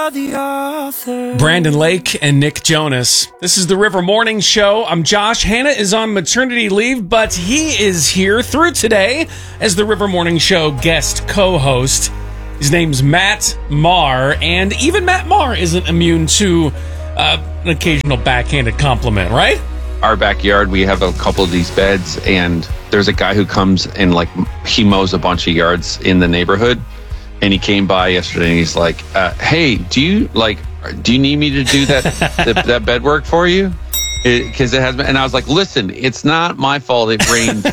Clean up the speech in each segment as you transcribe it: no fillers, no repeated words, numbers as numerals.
Brandon Lake and Nick Jonas. This is the River Morning Show. I'm Josh. Hannah is on maternity leave, but he is here through today as the River Morning Show guest co-host. His name's Matt Maher, and even Matt Maher isn't immune to an occasional backhanded compliment, right? Our backyard, we have a couple of these beds, and there's a guy who comes and he mows a bunch of yards in the neighborhood. And he came by yesterday and he's like, hey, do you need me to do that bed work for you? Because it has been. And I was like, listen, it's not my fault. It rained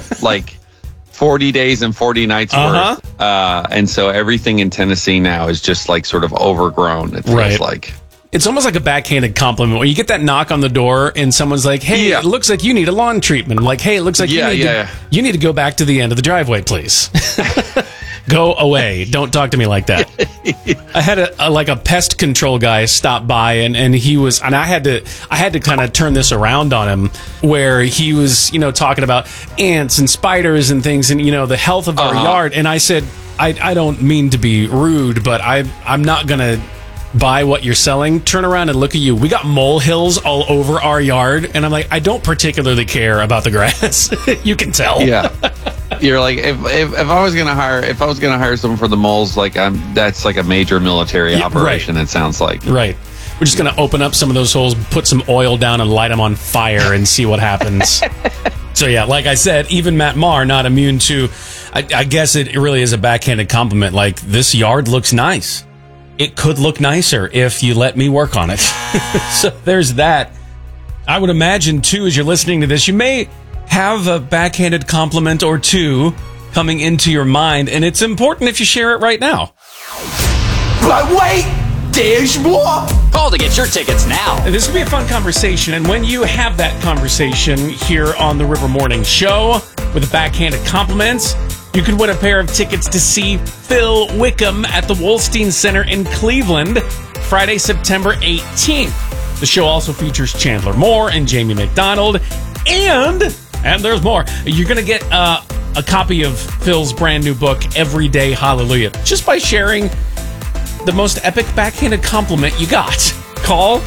40 days and 40 nights worth. And so everything in Tennessee now is just sort of overgrown. It feels like. It's almost like a backhanded compliment when you get that knock on the door and someone's like, hey, It looks like you need a lawn treatment. I'm like, hey, it looks like you need to go back to the end of the driveway, please. Go away. Don't talk to me like that. I had a pest control guy stop by and I had to kind of turn this around on him where he was, talking about ants and spiders and things and, the health of our yard. And I said, I don't mean to be rude, but I'm not going to buy what you're selling. Turn around and look at you. We got molehills all over our yard. And I'm like, I don't particularly care about the grass. You can tell. Yeah. You're like, if I was gonna hire someone for the moles, that's like a major military operation. Right. It sounds like. Right. We're just gonna open up some of those holes, put some oil down, and light them on fire, and see what happens. So yeah, like I said, even Matt Maher not immune to. I guess it really is a backhanded compliment. Like, this yard looks nice. It could look nicer if you let me work on it. So there's that. I would imagine too, as you're listening to this, you may have a backhanded compliment or two coming into your mind, and it's important if you share it right now. But wait, there's more. Call to get your tickets now. And this will be a fun conversation, and when you have that conversation here on the River Morning Show with a backhanded compliment, you could win a pair of tickets to see Phil Wickham at the Wolstein Center in Cleveland, Friday, September 18th. The show also features Chandler Moore and Jamie McDonald, and there's more. You're going to get a copy of Phil's brand new book, Everyday Hallelujah, just by sharing the most epic backhanded compliment you got. Call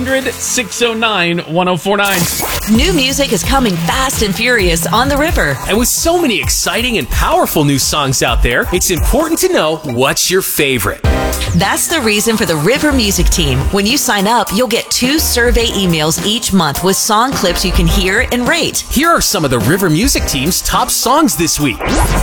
800-609-1049. New music is coming fast and furious on the river. And with so many exciting and powerful new songs out there, it's important to know what's your favorite. That's the reason for the River Music Team. When you sign up, you'll get 2 survey emails each month with song clips you can hear and rate. Here are some of the River Music Team's top songs this week.